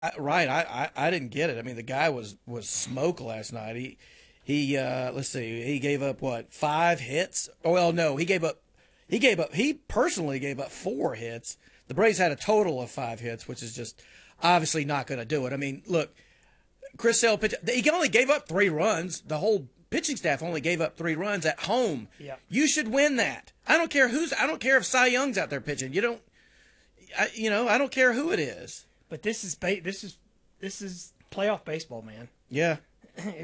I didn't get it. I mean, the guy was smoke last night. He let's see, he gave up what, 5 hits? Oh, well, no, he personally gave up 4 hits. The Braves had a total of 5 hits, which is just obviously not going to do it. I mean, look, Chris Sale pitched. He only gave up 3 runs. The whole pitching staff only gave up 3 runs at home. Yeah. You should win that. I don't care if Cy Young's out there pitching. I don't care who it is. But this is playoff baseball, man. Yeah.